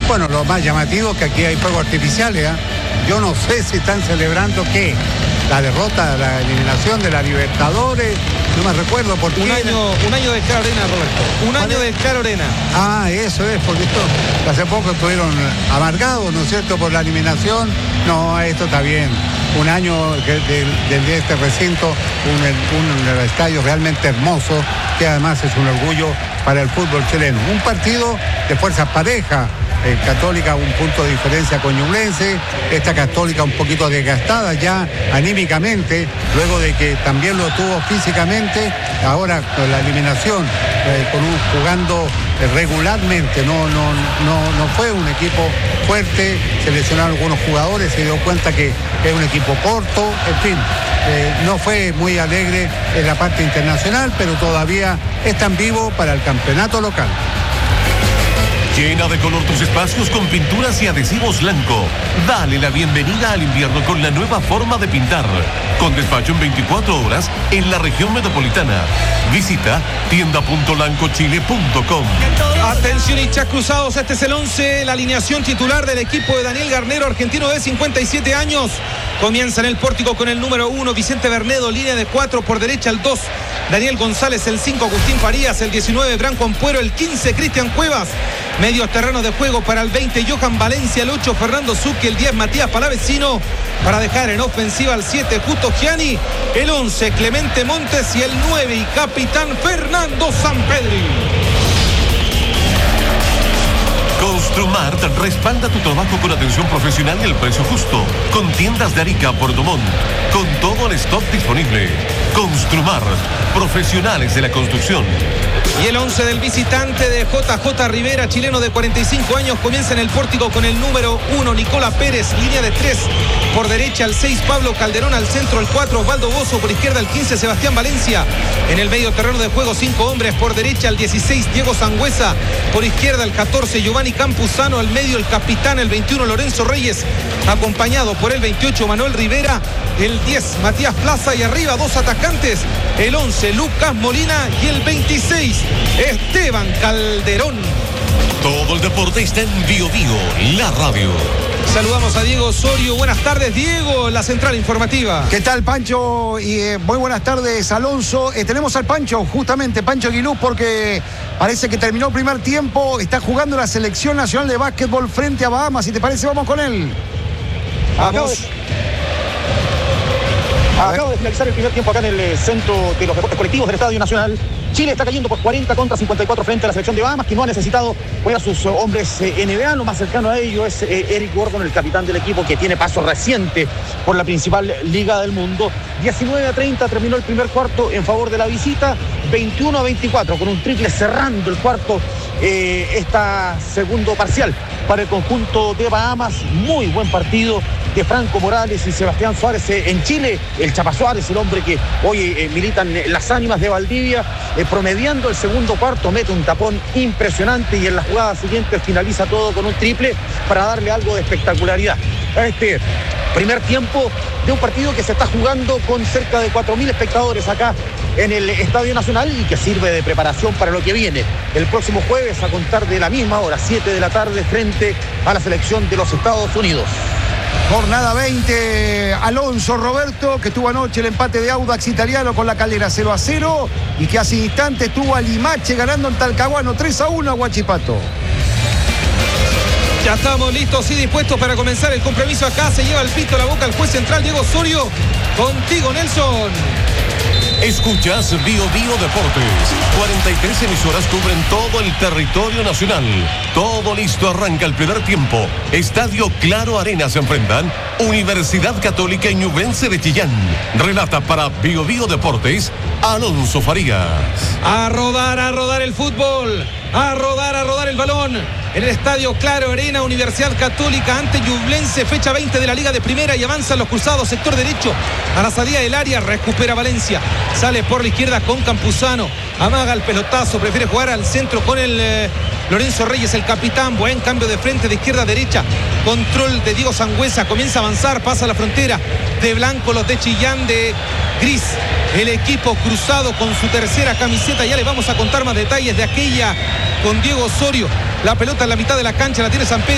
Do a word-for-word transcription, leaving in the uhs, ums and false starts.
Bueno, lo más llamativo es que aquí hay fuegos artificiales, ¿eh? Yo no sé si están celebrando qué, la derrota, la eliminación de la Libertadores, no me recuerdo por qué. Un año, un año de Claro Arena, Roberto. Un año de Claro Arena. Ah, eso es, porque esto hace poco estuvieron amargados, ¿no es cierto?, por la eliminación. No, esto está bien. Un año desde este recinto, un, un estadio realmente hermoso, que además es un orgullo para el fútbol chileno. Un partido de fuerzas parejas. Eh, Católica un punto de diferencia con Ñublense, esta Católica un poquito desgastada ya anímicamente, luego de que también lo tuvo físicamente, ahora con la eliminación, eh, con un, jugando eh, regularmente, no, no, no, no fue un equipo fuerte, se lesionaron algunos jugadores, se dio cuenta que es un equipo corto, en fin, eh, no fue muy alegre en la parte internacional, pero todavía están vivos para el campeonato local. Llena de color tus espacios con pinturas y adhesivos Lanco. Dale la bienvenida al invierno con la nueva forma de pintar. Con despacho en veinticuatro horas en la región metropolitana. Visita tienda punto lanco chile punto com. Atención, hinchas cruzados, este es el once, la alineación titular del equipo de Daniel Garnero, argentino de cincuenta y siete años. Comienza en el pórtico con el número uno, Vicente Bernedo, línea de cuatro, por derecha el dos, Daniel González, el cinco, Agustín Farías, el diecinueve, Branco Ampuero, el quince, Cristian Cuevas. Medios terrenos de juego para el veinte, Johan Valencia, el ocho, Fernando Zucchi, el diez, Matías Palavecino, para dejar en ofensiva al siete, Justo Gianni, el once, Clemente Montes y el nueve y capitán Fernando Sampedri. Construmart respalda tu trabajo con atención profesional y el precio justo. Con tiendas de Arica, Puerto Montt, con todo el stock disponible. Construmart, profesionales de la construcción. Y el once del visitante de J J Rivera, chileno de cuarenta y cinco años, comienza en el pórtico con el número uno, Nicola Pérez, línea de tres, por derecha el seis, Pablo Calderón, al centro el cuatro, Osvaldo Bozo, por izquierda el quince, Sebastián Valencia. En el medio terreno de juego, cinco hombres, por derecha el dieciséis, Diego Sangüesa, por izquierda el catorce, Giovanni Campuzano, al medio el capitán, el veintiuno, Lorenzo Reyes, acompañado por el veintiocho, Manuel Rivera, el diez, Matías Plaza, y arriba dos atacantes, el once, Lucas Molina, y el veintiséis, Esteban Calderón. Todo el deporte está en Bio Bio, la radio. Saludamos a Diego Osorio. Buenas tardes, Diego, en la central informativa. ¿Qué tal, Pancho? Y eh, muy buenas tardes, Alonso. Eh, tenemos al Pancho, justamente, Pancho Aguiluz, porque parece que terminó el primer tiempo. Está jugando la selección nacional de básquetbol frente a Bahamas. Si te parece, vamos con él. Vamos. Acabo de finalizar el primer tiempo acá en el centro de los deportes colectivos del Estadio Nacional. Chile está cayendo por cuarenta contra cincuenta y cuatro frente a la selección de Bahamas, que no ha necesitado poner a sus hombres eh, N B A. Lo más cercano a ello es eh, Eric Gordon, el capitán del equipo, que tiene paso reciente por la principal liga del mundo. diecinueve a treinta terminó el primer cuarto en favor de la visita, veintiuno a veinticuatro, con un triple cerrando el cuarto, eh, esta segundo parcial para el conjunto de Bahamas. Muy buen partido de Franco Morales y Sebastián Suárez eh, en Chile. El Chapa Suárez, el hombre que hoy eh, militan eh, las ánimas de Valdivia, eh, promediando el segundo cuarto, mete un tapón impresionante y en la jugada siguiente finaliza todo con un triple para darle algo de espectacularidad a este primer tiempo de un partido que se está jugando con cerca de cuatro mil espectadores acá en el Estadio Nacional y que sirve de preparación para lo que viene el próximo jueves a contar de la misma hora, siete de la tarde, frente a la selección de los Estados Unidos. Jornada veinte, Alonso Roberto, que tuvo anoche el empate de Audax Italiano con la Calera cero a cero y que hace instantes tuvo a Limache ganando en Talcahuano tres a uno a Huachipato. Ya estamos listos y dispuestos para comenzar el compromiso. Acá se lleva el pito a la boca el juez central Diego Osorio. Contigo, Nelson. Escuchas Bio Bio Deportes. cuarenta y tres emisoras cubren todo el territorio nacional. Todo listo, arranca el primer tiempo. Estadio Claro Arena se enfrentan Universidad Católica y Ñublense de Chillán. Relata para Bio Bio Deportes Alonso Farías. A rodar, a rodar el fútbol. A rodar, a rodar el balón. En el Estadio Claro Arena, Universidad Católica ante Ñublense, fecha veinte de la Liga de Primera, y avanzan los cruzados, sector derecho, a la salida del área, recupera Valencia, sale por la izquierda con Campuzano, amaga el pelotazo, prefiere jugar al centro con el eh, Lorenzo Reyes, el capitán, buen cambio de frente de izquierda a derecha, control de Diego Sangüesa, comienza a avanzar, pasa la frontera, de blanco los de Chillán, de gris el equipo cruzado con su tercera camiseta. Ya les vamos a contar más detalles de aquella con Diego Osorio. La pelota en la mitad de la cancha la tiene San Pedro.